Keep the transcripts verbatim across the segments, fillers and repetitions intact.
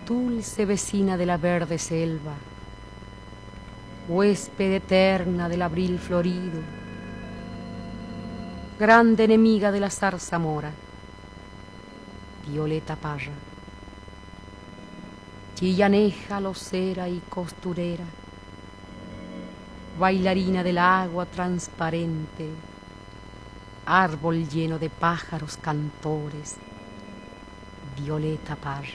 dulce vecina de la verde selva, huésped eterna del abril florido, grande enemiga de la zarzamora, Violeta Parra, chillaneja, locera y costurera, bailarina del agua transparente, árbol lleno de pájaros cantores, Violeta Parra.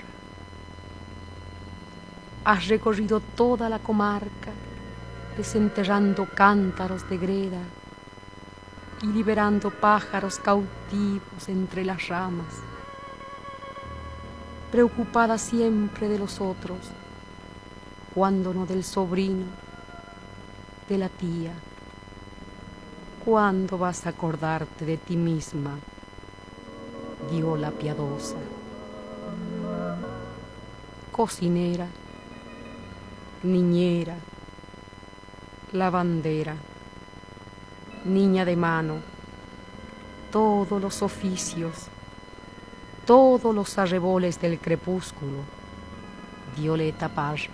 Has recorrido toda la comarca, desenterrando cántaros de greda y liberando pájaros cautivos entre las ramas, preocupada siempre de los otros, cuando no del sobrino, de la tía. ¿Cuándo vas a acordarte de ti misma, Viola piadosa? Cocinera, niñera, lavandera, niña de mano, todos los oficios, todos los arreboles del crepúsculo, Violeta Parra.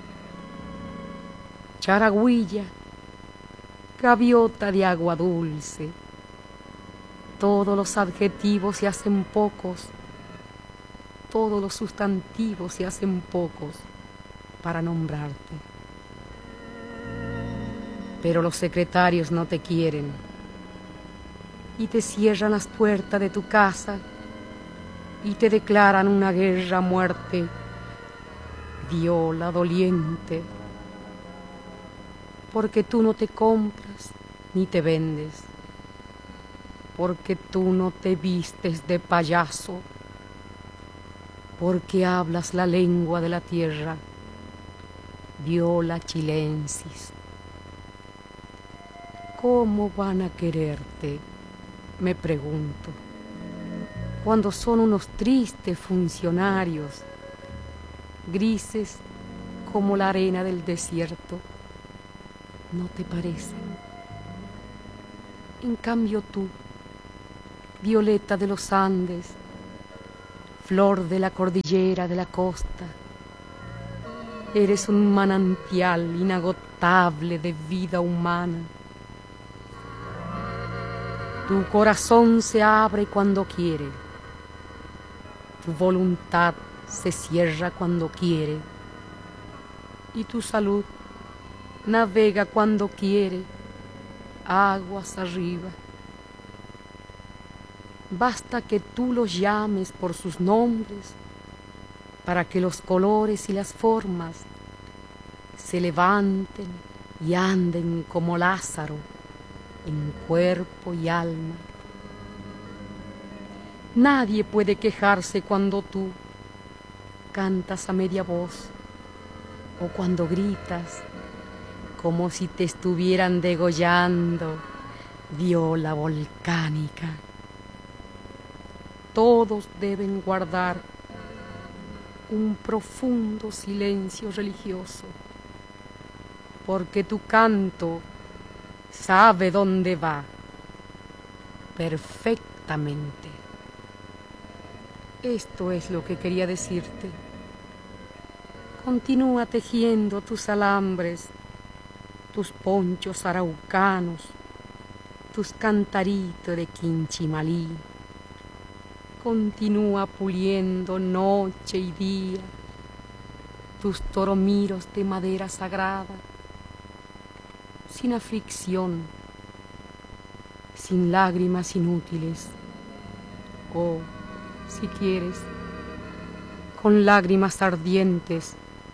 Charagüilla, gaviota de agua dulce, todos los adjetivos se hacen pocos, todos los sustantivos se hacen pocos para nombrarte. Pero los secretarios no te quieren y te cierran las puertas de tu casa y te declaran una guerra a muerte, Viola doliente, porque tú no te compras ni te vendes, porque tú no te vistes de payaso, porque hablas la lengua de la tierra, Viola chilensis. ¿Cómo van a quererte? Me pregunto, cuando son unos tristes funcionarios, grises como la arena del desierto. ¿No te parecen? En cambio tú, Violeta de los Andes, flor de la cordillera de la costa, eres un manantial inagotable de vida humana. Tu corazón se abre cuando quiere, tu voluntad se cierra cuando quiere, y tu salud navega cuando quiere, aguas arriba. Basta que tú los llames por sus nombres para que los colores y las formas se levanten y anden como Lázaro en cuerpo y alma. Nadie puede quejarse cuando tú cantas a media voz o cuando gritas como si te estuvieran degollando, Viola volcánica. Todos deben guardar un profundo silencio religioso, porque tu canto sabe dónde va perfectamente. Esto es lo que quería decirte. Continúa tejiendo tus alambres, tus ponchos araucanos, tus cantaritos de Quinchimalí. Continúa puliendo noche y día tus toromiros de madera sagrada, sin aflicción, sin lágrimas inútiles, o, si quieres, con lágrimas ardientes,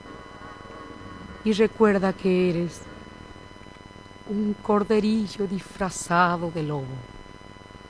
y recuerda que eres un corderillo disfrazado de lobo.